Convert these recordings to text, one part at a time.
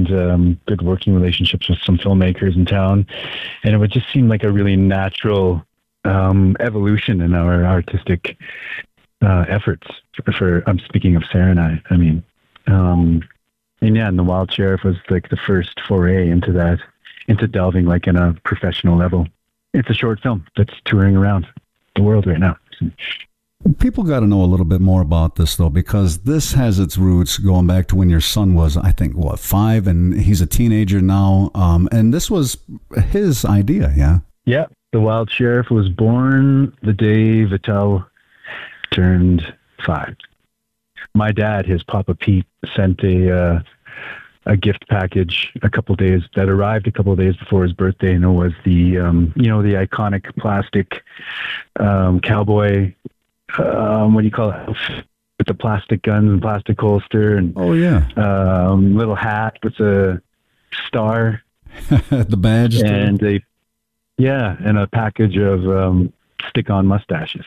and good working relationships with some filmmakers in town. And it would just seem like a really natural evolution in our artistic efforts. I'm speaking of Sarah and I mean, and The Wild Sheriff was like the first foray into that, into delving like in a professional level. It's a short film that's touring around the world right now. People got to know a little bit more about this, though, because this has its roots going back to when your son was, I think, 5, and he's a teenager now. And this was his idea, yeah? Yeah. The Wild Sheriff was born the day Vital turned 5. My dad, his Papa Pete, sent a gift package that arrived a couple of days before his birthday, and it was the the iconic plastic cowboy. What do you call it? With the plastic guns and plastic holster, and little hat with a star, the badge, and and a package of stick-on mustaches.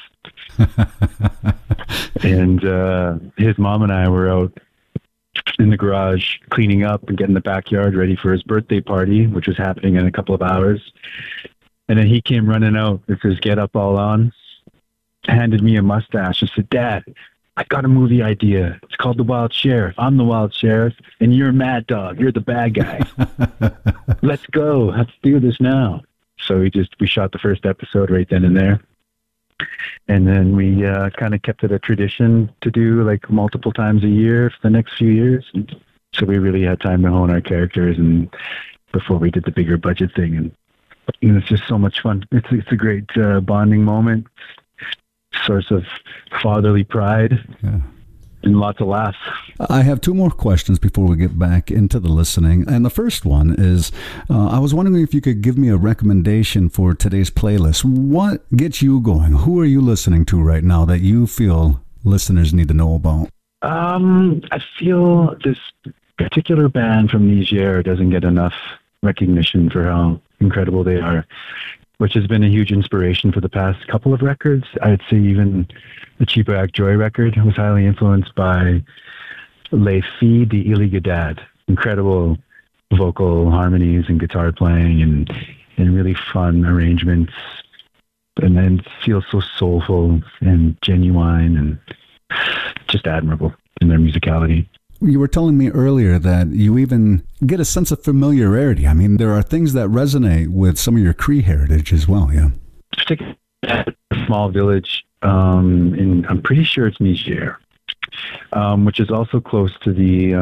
And his mom and I were out in the garage cleaning up and getting the backyard ready for his birthday party, which was happening in a couple of hours. And then he came running out with his get-up all on, handed me a mustache and said, "Dad, I got a movie idea. It's called The Wild Sheriff. I'm the Wild Sheriff, and you're Mad Dog. You're the bad guy. Let's go. Let's do this now." So we shot the first episode right then and there. And then we kind of kept it a tradition to do like multiple times a year for the next few years. And so we really had time to hone our characters and before we did the bigger budget thing. And it's just so much fun. It's a great bonding moment. Source of fatherly pride and lots of laughs. I have 2 more questions before we get back into the listening. And the first one is, I was wondering if you could give me a recommendation for today's playlist. What gets you going? Who are you listening to right now that you feel listeners need to know about? I feel this particular band from Niger doesn't get enough recognition for how incredible they are, which has been a huge inspiration for the past couple of records. I'd say even the Cheaper Act Joy record was highly influenced by Les Filles d'Iligadad. Incredible vocal harmonies and guitar playing and really fun arrangements. And then it feels so soulful and genuine and just admirable in their musicality. You were telling me earlier that you even get a sense of familiarity. I mean, there are things that resonate with some of your Cree heritage as well, yeah? Particularly a small village I'm pretty sure it's Niger, which is also close to the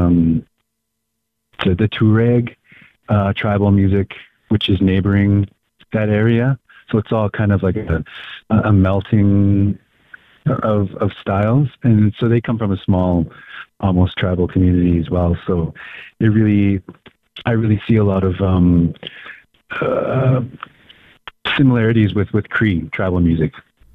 Tuareg tribal music, which is neighboring that area. So it's all kind of like a melting of styles. And so they come from a small, almost tribal community as well. So I really see a lot of similarities with Cree tribal music.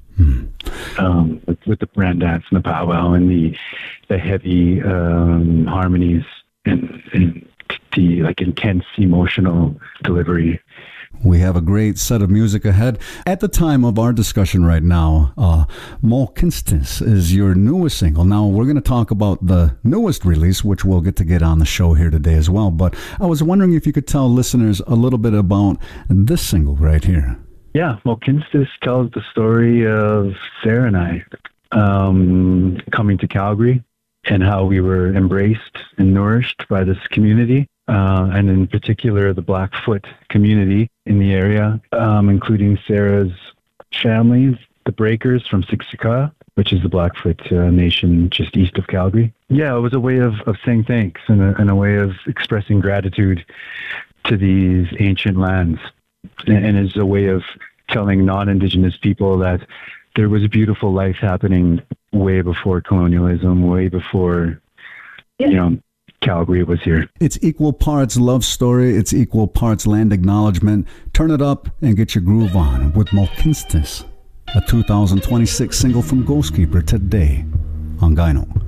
With the brand dance and the powwow and the heavy harmonies and the like intense emotional delivery. We have a great set of music ahead. At the time of our discussion right now, Mohkinstsis is your newest single. Now, we're going to talk about the newest release, which we'll get on the show here today as well. But I was wondering if you could tell listeners a little bit about this single right here. Yeah, Mohkinstsis tells the story of Sarah and I coming to Calgary and how we were embraced and nourished by this community, and in particular the Blackfoot community in the area, including Sarah's families, the Breakers from Siksika, which is the Blackfoot nation just east of Calgary. Yeah, it was a way of saying thanks and a way of expressing gratitude to these ancient lands. And it's a way of telling non-Indigenous people that there was a beautiful life happening way before colonialism, way before, Calgary was here. It's equal parts love story. It's equal parts land acknowledgement. Turn it up and get your groove on with Mohkinstsis, a 2026 single from Ghostkeeper today on Gyno.